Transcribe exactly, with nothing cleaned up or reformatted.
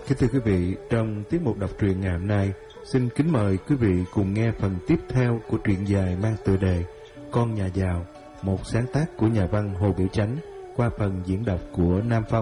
Kính thưa quý vị, trong tiết mục đọc truyện ngày hôm nay, xin kính mời quý vị cùng nghe phần tiếp theo của truyện dài mang tựa đề Con Nhà Giàu, một sáng tác của nhà văn Hồ Biểu Chánh qua phần diễn đọc của Nam Phong.